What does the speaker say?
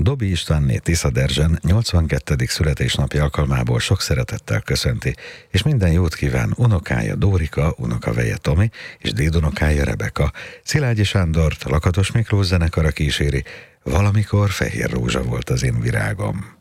Dobi Istvánné Tisza Derzsen 82. születésnapja alkalmából sok szeretettel köszönti, és minden jót kíván unokája Dórika, unokaveje Tomi és dédunokája Rebeka. Szilágyi Sándort Lakatos Miklós zenekara kíséri, Valamikor fehér rózsa volt az én virágom.